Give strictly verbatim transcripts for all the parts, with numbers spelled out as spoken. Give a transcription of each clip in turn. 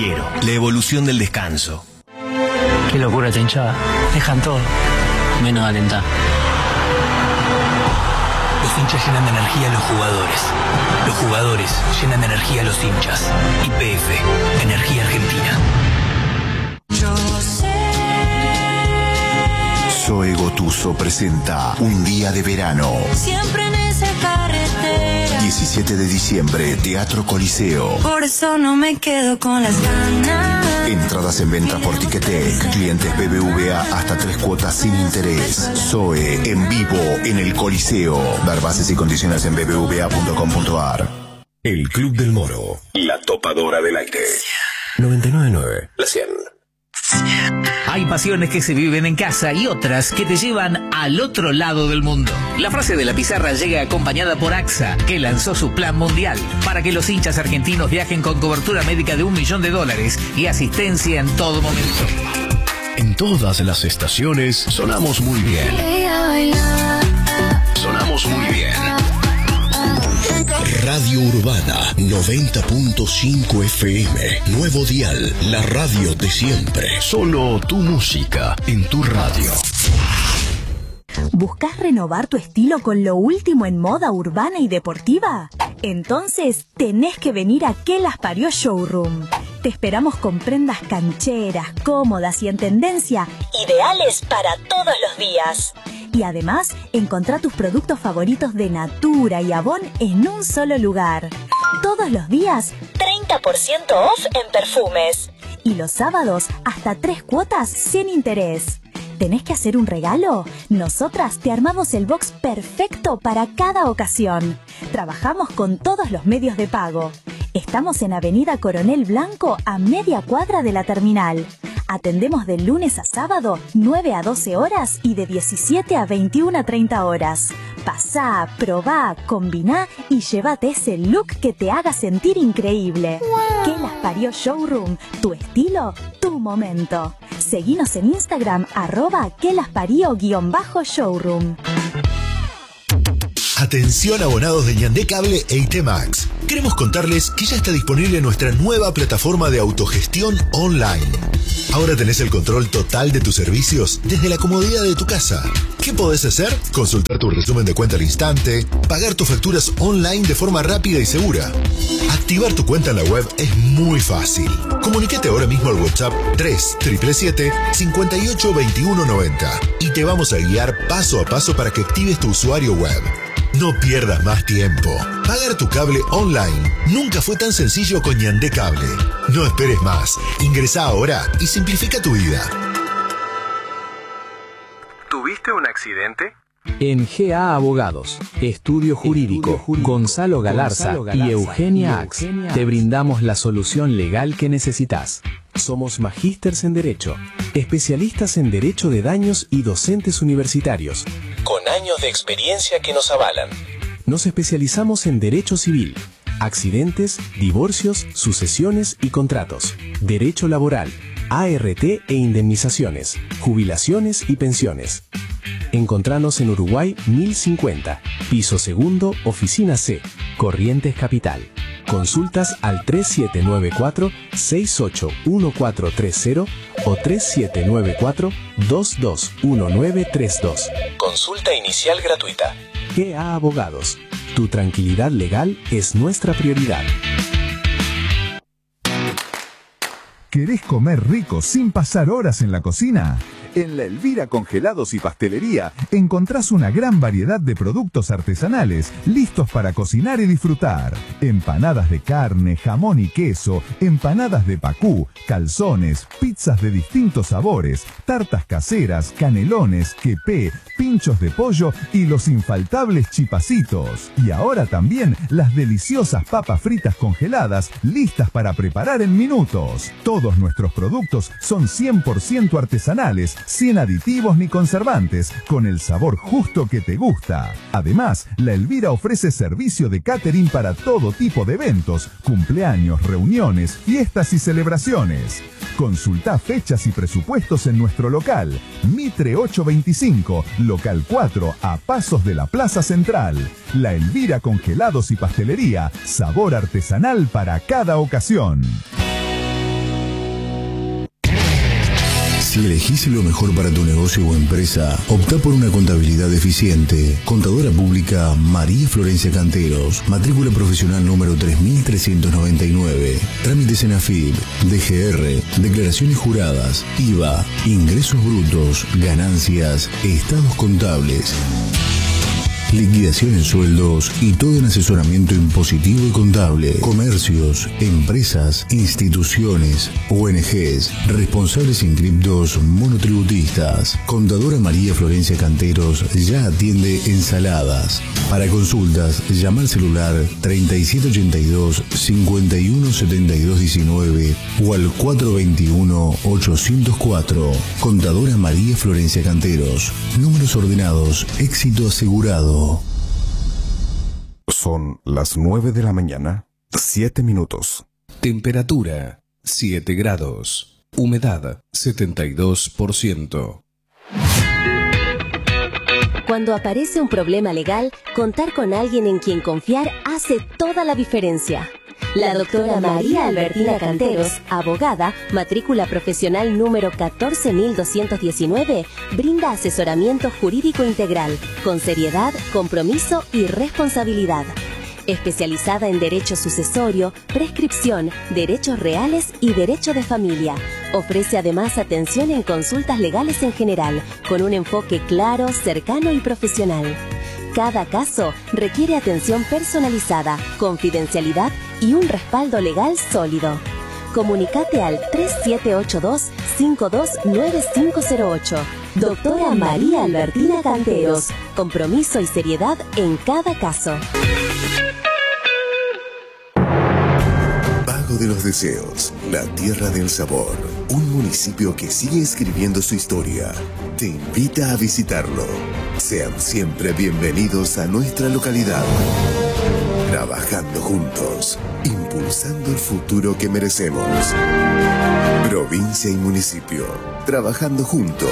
Fiero, la evolución del descanso. Qué locura esta hinchada. Dejan todo, menos alentar. Los hinchas llenan de energía a los jugadores. Los jugadores llenan de energía a los hinchas. Y P F, Energía Argentina. Yo sé. Zoe Gotuso presenta Un Día de Verano. Siempre en esa carretera. diecisiete de diciembre, Teatro Coliseo. Por eso no me quedo con las ganas. Entradas en venta por Ticketek. Clientes B B V A hasta tres cuotas sin interés. Zoe en vivo en el Coliseo. Ver bases y condiciones en b b v a punto com punto a r. El Club del Moro. La topadora del aire. noventa y nueve punto nueve. La cien. Hay pasiones que se viven en casa y otras que te llevan al otro lado del mundo. La frase de la pizarra llega acompañada por AXA, que lanzó su plan mundial para que los hinchas argentinos viajen con cobertura médica de un millón de dólares y asistencia en todo momento. En todas las estaciones sonamos muy bien. Sonamos muy bien. Radio Urbana noventa punto cinco F M. Nuevo dial, la radio de siempre. Solo tu música en tu radio. ¿Buscas renovar tu estilo con lo último en moda urbana y deportiva? Entonces tenés que venir a Que Las Parió Showroom. Te esperamos con prendas cancheras, cómodas y en tendencia, ideales para todos los días. Y además, encontrá tus productos favoritos de Natura y Avon en un solo lugar. Todos los días, treinta por ciento off en perfumes. Y los sábados, hasta tres cuotas sin interés. ¿Tenés que hacer un regalo? Nosotras te armamos el box perfecto para cada ocasión. Trabajamos con todos los medios de pago. Estamos en Avenida Coronel Blanco, a media cuadra de la terminal. Atendemos de lunes a sábado, nueve a doce horas y de diecisiete a veintiuna a treinta horas. Pasá, probá, combiná y llévate ese look que te haga sentir increíble. Wow. Que Las Parió Showroom, tu estilo, tu momento. Seguinos en Instagram, arroba que las parió guión bajo showroom. Atención abonados de Ñandé Cable e I T Max. Queremos contarles que ya está disponible nuestra nueva plataforma de autogestión online. Ahora tenés el control total de tus servicios desde la comodidad de tu casa. ¿Qué podés hacer? Consultar tu resumen de cuenta al instante, pagar tus facturas online de forma rápida y segura. Activar tu cuenta en la web es muy fácil. Comunícate ahora mismo al WhatsApp tres siete siete, cinco ocho, dos uno nueve cero y te vamos a guiar paso a paso para que actives tu usuario web. No pierdas más tiempo. Pagar tu cable online nunca fue tan sencillo con Ñandé Cable. No esperes más. Ingresá ahora y simplifica tu vida. ¿Tuviste un accidente? En G A Abogados, Estudio Jurídico, Gonzalo Galarza y Eugenia Ax, te brindamos la solución legal que necesitas. Somos magísters en Derecho, especialistas en Derecho de Daños y docentes universitarios, con años de experiencia que nos avalan. Nos especializamos en Derecho Civil, accidentes, divorcios, sucesiones y contratos, Derecho Laboral, A R T e indemnizaciones, jubilaciones y pensiones. Encontranos en Uruguay mil cincuenta, piso segundo, oficina C, Corrientes Capital. Consultas al tres siete nueve cuatro, seis ocho uno cuatro tres cero o tres siete nueve cuatro, dos dos uno nueve tres dos. Consulta inicial gratuita. G A Abogados. Tu tranquilidad legal es nuestra prioridad. ¿Querés comer rico sin pasar horas en la cocina? En La Elvira Congelados y Pastelería encontrás una gran variedad de productos artesanales listos para cocinar y disfrutar. Empanadas de carne, jamón y queso, empanadas de pacú, calzones, pizzas de distintos sabores, tartas caseras, canelones, quepé, pinchos de pollo y los infaltables chipacitos. Y ahora también las deliciosas papas fritas congeladas listas para preparar en minutos. Todos nuestros productos son cien por ciento artesanales, sin aditivos ni conservantes, con el sabor justo que te gusta. Además, La Elvira ofrece servicio de catering para todo tipo de eventos, cumpleaños, reuniones, fiestas y celebraciones. Consulta fechas y presupuestos en nuestro local, Mitre ochocientos veinticinco, local cuatro, a pasos de la Plaza Central. La Elvira Congelados y Pastelería, sabor artesanal para cada ocasión. Si elegís lo mejor para tu negocio o empresa, opta por una contabilidad eficiente. Contadora Pública María Florencia Canteros, matrícula profesional número tres mil trescientos noventa y nueve. Trámites en A F I B, D G R, declaraciones juradas, I V A, ingresos brutos, ganancias, estados contables, liquidación en sueldos y todo en asesoramiento impositivo y contable. Comercios, empresas, instituciones, O N Ges, responsables inscriptos monotributistas. Contadora María Florencia Canteros ya atiende ensaladas. Para consultas, llama al celular treinta y siete ochenta y dos, cincuenta y uno setenta y dos diecinueve o al cuatro veintiuno, ochocientos cuatro. Contadora María Florencia Canteros. Números ordenados, éxito asegurado. Son las nueve de la mañana, siete minutos. Temperatura, siete grados. Humedad, setenta y dos por ciento. Cuando aparece un problema legal, contar con alguien en quien confiar hace toda la diferencia. La doctora María Albertina Canteros, abogada, matrícula profesional número catorce mil doscientos diecinueve, brinda asesoramiento jurídico integral, con seriedad, compromiso y responsabilidad. Especializada en derecho sucesorio, prescripción, derechos reales y derecho de familia. Ofrece además atención en consultas legales en general, con un enfoque claro, cercano y profesional. Cada caso requiere atención personalizada, confidencialidad y un respaldo legal sólido. Comunicate al tres siete ocho dos, cinco dos nueve cinco cero ocho. Doctora María Albertina Canteros. Compromiso y seriedad en cada caso. Vago de los Deseos, la tierra del sabor. Un municipio que sigue escribiendo su historia. Te invita a visitarlo. Sean siempre bienvenidos a nuestra localidad. Trabajando juntos, impulsando el futuro que merecemos. Provincia y municipio, trabajando juntos.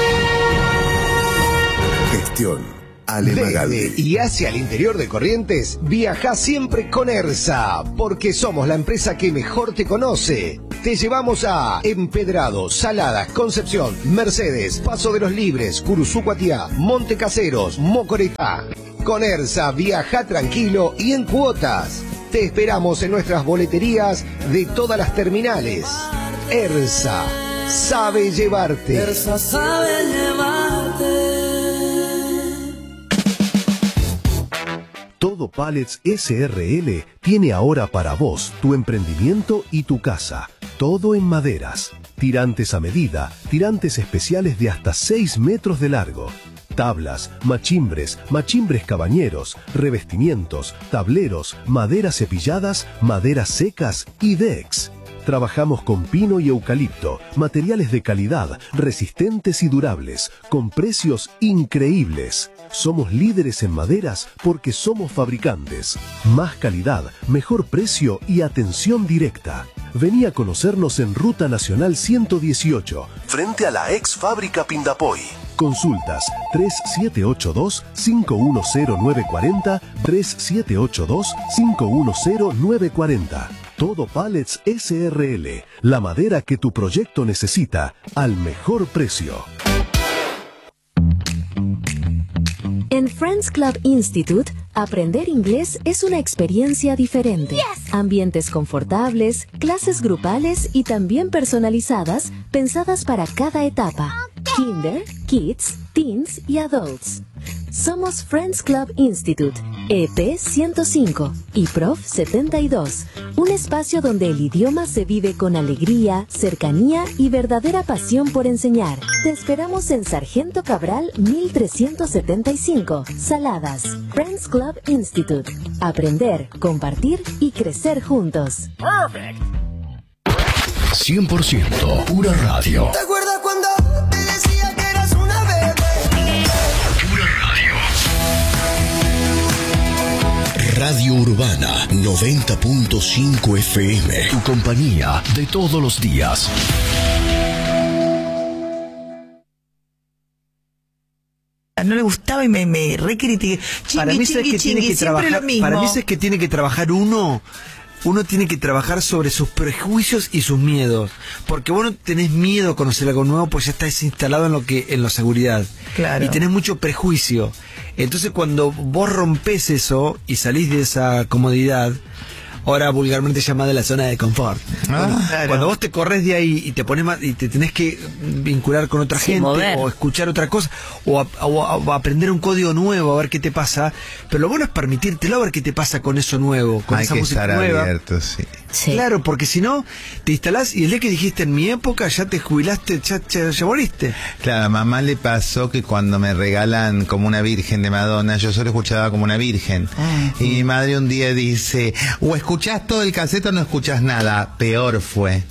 Gestión Ale Magaldi. Desde y hacia el interior de Corrientes, viaja siempre con ERSA, porque somos la empresa que mejor te conoce. Te llevamos a Empedrado, Saladas, Concepción, Mercedes, Paso de los Libres, Curuzú-Cuatiá, Monte Caseros, Mocoretá. Con ERSA, viaja tranquilo y en cuotas. Te esperamos en nuestras boleterías de todas las terminales. ERSA sabe llevarte. ERSA sabe llevarte. Todo Pallets S R L tiene ahora para vos tu emprendimiento y tu casa. Todo en maderas. Tirantes a medida, tirantes especiales de hasta seis metros de largo. Tablas, machimbres, machimbres cabañeros, revestimientos, tableros, maderas cepilladas, maderas secas y decks. Trabajamos con pino y eucalipto, materiales de calidad, resistentes y durables, con precios increíbles. Somos líderes en maderas porque somos fabricantes. Más calidad, mejor precio y atención directa. Vení a conocernos en Ruta Nacional ciento dieciocho, frente a la ex fábrica Pindapoy. Consultas tres siete ocho dos, cinco uno cero nueve cuatro cero, tres siete ocho dos, cinco uno cero nueve cuatro cero. Todo Pallets S R L, la madera que tu proyecto necesita, al mejor precio. En Friends Club Institute, aprender inglés es una experiencia diferente. Yes. Ambientes confortables, clases grupales y también personalizadas, pensadas para cada etapa. Okay. Kinder, Kids, Teens y Adults. Somos Friends Club Institute, E P ciento cinco y Prof setenta y dos, un espacio donde el idioma se vive con alegría, cercanía y verdadera pasión por enseñar. Te esperamos en Sargento Cabral mil trescientos setenta y cinco, Saladas. Friends Club Institute. Aprender, compartir y crecer juntos. Perfect. cien por ciento pura radio. ¿Te acuerdas cuando te decía que eras una bebé? Pura radio. Radio Urbana noventa punto cinco F M. Tu compañía de todos los días. No le gustaba y me, me recritiqué. Para mí es que tiene que trabajar. Para mí es que tiene que trabajar uno uno tiene que trabajar sobre sus prejuicios y sus miedos, porque vos no tenés miedo a conocer algo nuevo, pues ya estás instalado en lo que en la seguridad. Claro. Y tenés mucho prejuicio. Entonces cuando vos rompes eso y salís de esa comodidad, ahora vulgarmente llamada la zona de confort. Ah, bueno, claro. Cuando vos te corres de ahí y te pones más, y te tenés que vincular con otra Sí, gente, mover. o escuchar otra cosa, o, a- o a- o aprender un código nuevo, a ver qué te pasa, pero lo bueno es permitírtelo, a ver qué te pasa con eso nuevo, con Hay esa que música estar nueva. abierto, sí. Claro, porque si no, te instalás y el día que dijiste en mi época, ya te jubilaste, ya, ya, ya moriste. Claro, a mamá le pasó que cuando me regalan como una virgen de Madonna, yo solo escuchaba como una virgen. Ah, Y mi madre un día dice, o escuchás todo el cassette o no escuchás nada. Peor fue.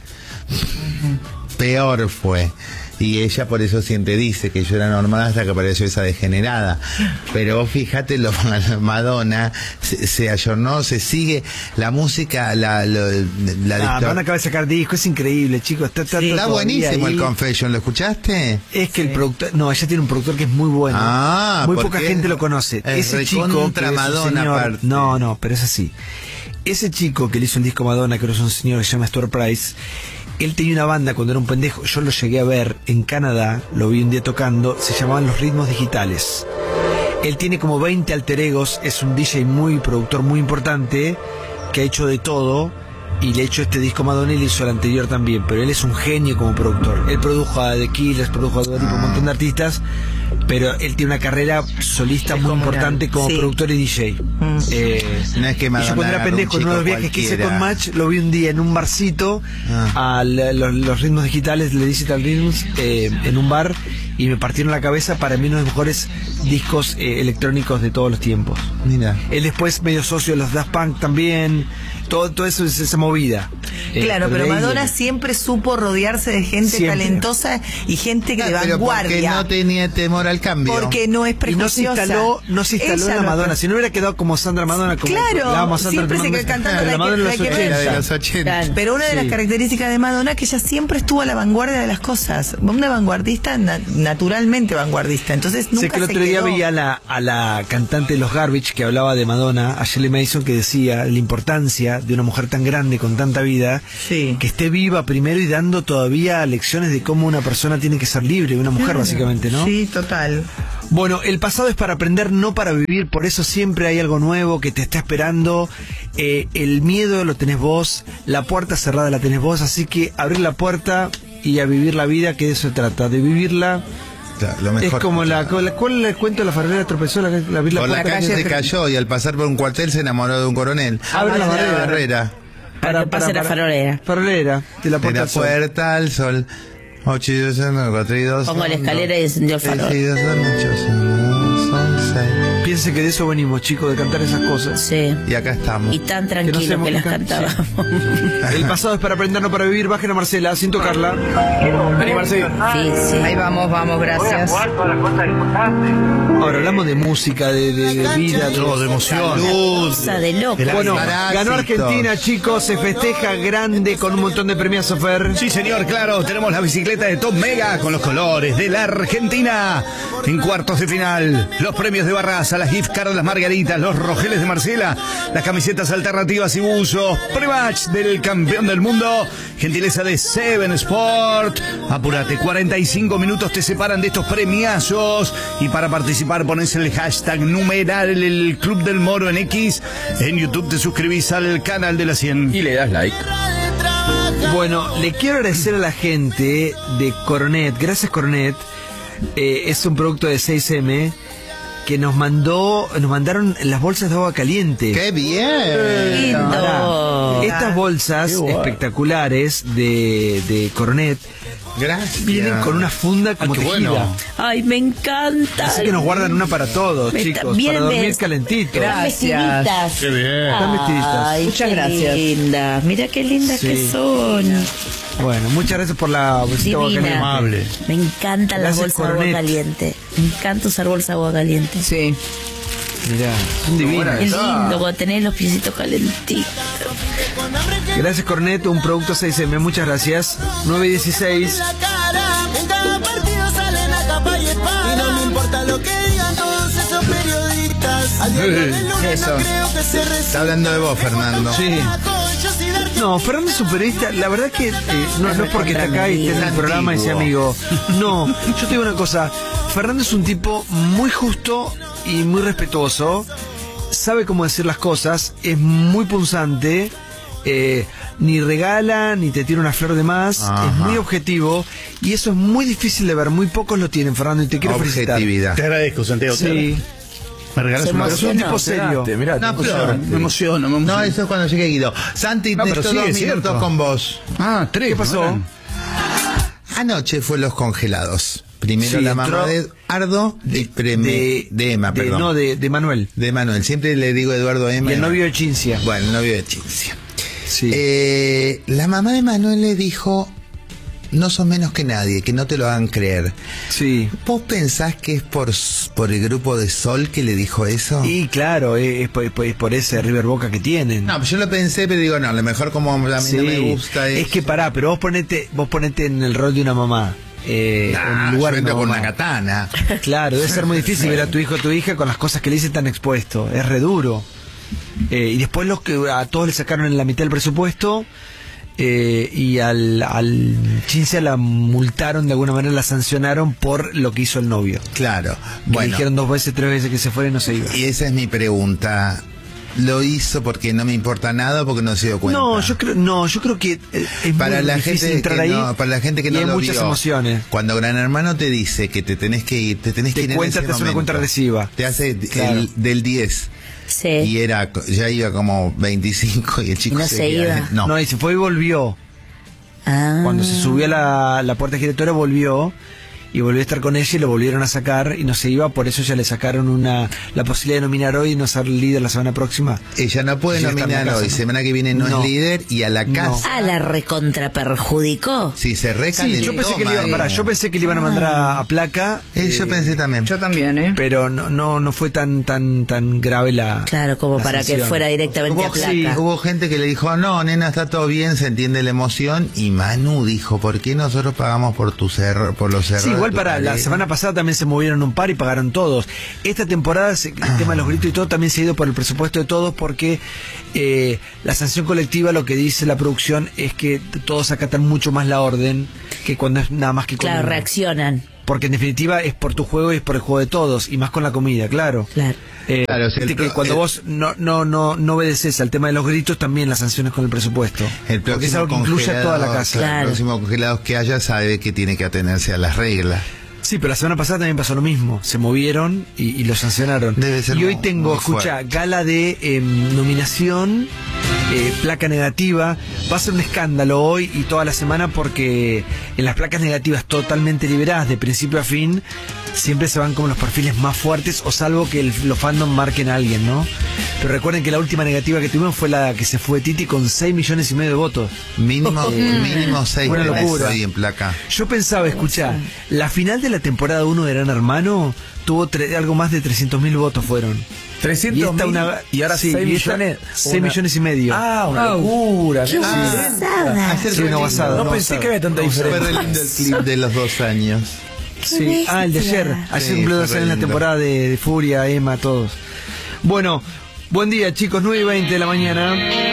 Peor fue. Y ella por eso siempre dice que yo era normal hasta que apareció esa degenerada. Pero vos fíjate, lo, Madonna se, se ayornó, se sigue la música, la, lo- la Ah, distor- van a acabar de sacar disco, es increíble, chicos. Está, está, Está todavía buenísimo ahí. el Confession, ¿lo escuchaste? Es que el productor, no, ella tiene un productor que es muy bueno. Ah, muy porque poca gente lo conoce. es Ese chico, recontra que es un Madonna señor- aparte. no, no, pero es así. Ese chico que le hizo el disco Madonna, que es un señor que se llama Stuart Price, él tenía una banda cuando era un pendejo. Yo lo llegué a ver en Canadá, lo vi un día tocando. Se llamaban Los Ritmos Digitales. Él tiene como veinte alter egos, es un D J muy, productor muy importante, que ha hecho de todo, y le ha hecho este disco Madonna y le hizo el anterior también, pero él es un genio como productor. Él produjo a The Killers, produjo a Dua Lipa, un montón de artistas, pero él tiene una carrera solista muy importante como Sí. productor y D J. Eh, No es que y Madonna yo cuando era agarró un pendejo, en uno de los chico viajes que hice cualquiera. con Match, lo vi un día en un barcito, a la- los, los ritmos digitales, le Digital Rhythms, eh, en un bar, y me partieron la cabeza. Para mí uno de los mejores discos eh, electrónicos de todos los tiempos. Mira. Él después medio socio de los Daft Punk también, todo, todo eso es esa movida. Eh, Claro, pero de ahí Madonna viene. siempre supo rodearse de gente Siempre. talentosa y gente que de Pero porque vanguardia. no tenía temor al cambio. Porque no es Y no se prejuiciosa. instaló, no se instaló Ella en la no- Madonna. Si no hubiera quedado como Sandra Madonna, como Claro, la amo a Sandra siempre se Madonna, queda cantando la la Madonna que- en la los que ochenta. venza. de los ochenta. Claro, pero una de las Sí. características de Madonna es que ella siempre estuvo a la vanguardia de las cosas. Una vanguardista, na- naturalmente vanguardista. Entonces nunca Sé que el se otro día quedó. veía a la, a la cantante de los Garbage que hablaba de Madonna, a Shirley Mason, que decía la importancia de una mujer tan grande con tanta vida, Sí. que esté viva primero y dando todavía lecciones de cómo una persona tiene que ser libre, una mujer Claro. básicamente, ¿no? Sí, total. Bueno, el pasado es para aprender, no para vivir, por eso siempre hay algo nuevo que te está esperando. Eh, el miedo lo tenés vos, la puerta cerrada la tenés vos, así que abrir la puerta y a vivir la vida, que de eso se trata, de vivirla. Claro, lo mejor. Es como la, la- ¿cuál es el cuento de la farolera tropezó? La, la, abrir la Por la puerta, calle se que- cayó y al pasar por un cuartel se enamoró de un coronel. Abre la Abre barrera. barrera. Para, que pase la farolera. Farolera, de la De puerta la al sol. puerta al sol. Ocho y dos, nueve, cuatro y dos. Pongo la son escalera y dos. encendió el farol. Seis y dos son ocho, son dos, son seis. Piense que de eso venimos, chicos, de cantar esas cosas. Sí. Y acá estamos. Y tan Que no tranquilo que, sabemos las qué can- cantábamos. El pasado es para aprender, no para vivir. Bajen a Marcela, sin tocarla. Vení, Marcela. Sí, sí. Ahí vamos, vamos, gracias. Ahora hablamos de música, de, de, de vida, de, de emoción. Cosa de loco. Bueno, Parásitos. ganó Argentina, chicos, se festeja grande con un montón de premios, Fer. Sí, señor, claro, tenemos la bicicleta de Top Mega con los colores de la Argentina. En cuartos de final, los premios de Barraza, las gift cards, las margaritas, los rogeles de Marcela, las camisetas alternativas y buzos, pre-match del campeón del mundo, gentileza de Seven Sport. Apúrate, cuarenta y cinco minutos te separan de estos premiazos. Y para participar pones el hashtag numeral el Club del Moro en X. En YouTube te suscribís al canal de la cien. Y le das like. Bueno, le quiero agradecer a la gente de Coronet. Gracias, Coronet. Eh, es un producto de seis eme que nos mandó, nos mandaron las bolsas de agua caliente. ¡Qué bien! Lindo. Pará. Estas bolsas Qué bueno. espectaculares de, de Coronet Gracias. vienen con una funda como Ah, qué tejida. bueno. Ay, me encanta. Así que nos guardan una para todos, Me chicos, está- bien para dormir ves- calentito. Están vestiditas. Qué bien. Están vestiditas. Ay, Muchas qué gracias. lindas. Mira qué lindas Sí. que son. Bueno, muchas gracias por la bolsita de agua Divina. caliente. Amable. Me encantan las Gracias, bolsas de agua Coronet. caliente. Me encanta usar bolsa de agua caliente. Sí. Mirá, son divinas. Es lindo cuando tenés los piecitos calentitos. Gracias, Cornet, un producto seis eme, muchas gracias. nueve dieciséis. En cada partido salen a capa y espada. Y no me importa lo que digan todos esos periodistas. Al diario del lunes Eso. no creo que se Está resista. hablando de vos, Fernando. Sí. Yo No, Fernando es un periodista, la verdad que eh, no, no es porque está acá y está en el programa y sea amigo. No, yo te digo una cosa, Fernando es un tipo muy justo y muy respetuoso, sabe cómo decir las cosas, es muy punzante, eh, ni regala, ni te tira una flor de más, Ajá. es muy objetivo y eso es muy difícil de ver, muy pocos lo tienen, Fernando, y te quiero felicitar. Objetividad. Te agradezco, Santiago. Sí. Me regalas una es un tipo serio. Mirá, no, pero, me emociono, me emociono. No, eso es cuando llegue Guido. Santi, no, te pero estoy sí, dos es minutos cierto. con vos. Ah, tres. ¿Qué pasó? ¿No? Anoche fue Los Congelados. Primero Sí, la mamá entró de Eduardo de, de, de Emma, de, perdón. No, de, de Manuel. De Manuel. Siempre le digo Eduardo a Emma. Y el novio de Cincia. Bueno, el novio de Cincia. Sí. Eh, la mamá de Manuel le dijo: no sos menos que nadie, que no te lo hagan creer. Sí. ¿Vos pensás que es por, por el grupo de Sol que le dijo eso? Y claro, es por, es por ese River Boca que tienen. No, yo lo pensé, pero digo, no, a lo mejor como a mí Sí. no me gusta es eso. que pará, pero vos ponete, vos ponete en el rol de una mamá. Eh, Nah, en el lugar yo de entro una con mamá. una katana. Claro, debe ser muy difícil ver a tu hijo o tu hija con las cosas que le dicen tan expuesto. Es re duro. Eh, y después los que a todos le sacaron en la mitad del presupuesto. Eh, y al, al Cincia la multaron, de alguna manera la sancionaron por lo que hizo el novio. Claro. Que Bueno. dijeron dos veces, tres veces que se fuera y no se iba. Y esa es mi pregunta. ¿Lo hizo porque no me importa nada o porque no se dio cuenta? No, yo creo, no, yo creo que eh, es para muy la difícil gente entrar que ahí. no, para la gente que y no hay lo muchas vio, emociones. cuando Gran Hermano te dice que te tenés que ir, te tenés Te que ir cuenta, en ese te hace una momento. cuenta regresiva. Te hace Claro. el, del diez. Sí. Y era, ya iba como veinticinco y el chico No se iba. No. No, y se fue y volvió. Ah. Cuando se subió a la, la puerta giratoria volvió y volvió a estar con ella y lo volvieron a sacar y no se iba, por eso ya le sacaron una la posibilidad de nominar hoy y no ser líder la semana próxima. Ella no puede Sí, está en nominar la casa, hoy, ¿no? semana que viene no, No. es líder y a la casa. Ah, la recontra perjudicó. Sí, se recalentó. Sí, yo pensé que le iba, pará, yo pensé que le iban a mandar a, a placa. Eh, yo pensé también. Yo también, ¿eh? Pero no, no, no fue tan, tan, tan grave la. Claro, como la para que sanción. fuera directamente a Hubo, placa. sí, hubo gente que le dijo, no, nena, está todo bien, se entiende la emoción. Y Manu dijo, ¿por qué nosotros pagamos por tus errores, por los errores? Sí, igual de tu para la pareja? semana pasada también se movieron un par y pagaron todos. Esta temporada se- el tema de los gritos y todo también se ha ido por el presupuesto de todos porque eh, la sanción colectiva, lo que dice la producción es que todos acatan mucho más la orden que cuando es nada más que con Claro, uno. reaccionan. Porque en definitiva es por tu juego y es por el juego de todos y más con la comida, claro. Claro. Eh, Claro, o sea, el viste que pro- cuando el- vos no no no no obedeces al tema de los gritos, también las sanciones con el presupuesto. El porque es próximo algo que incluye a toda la congelado- casa. Claro. El próximo congelado que haya sabe que tiene que atenerse a las reglas. Sí, pero la semana pasada también pasó lo mismo. Se movieron y, y lo sancionaron. Debe ser y hoy muy- tengo, muy escucha, fuerte. gala de eh, nominación, eh, placa negativa. Va a ser un escándalo hoy y toda la semana porque en las placas negativas totalmente liberadas de principio a fin siempre se van como los perfiles más fuertes o salvo que el- los fandom marquen a alguien, ¿no? Pero recuerden que la última negativa que tuvimos fue la que se fue Titi con seis millones y medio de votos. Mínimo, mínimo seis Una meses locura. hoy en placa. Yo pensaba, escuchá, la final de la temporada uno de Gran Hermano tuvo tre- algo más de trescientos mil votos fueron. trescientos Y esta mil, una- y ahora sí, seis y esta- millones. seis una- millones y medio. Ah, una Ah, locura. qué Ah, guasada. Ayer Sí, fue una lindo. guasada. No una pensé guasada. que había tanta Fue diferencia. re lindo el clip de los dos años. Sí. Ah, el de ayer. Ayer Sí, cumplió fue dos re años en la lindo. temporada de, de Furia, Emma, todos. Bueno, buen día chicos, nueve y veinte de la mañana.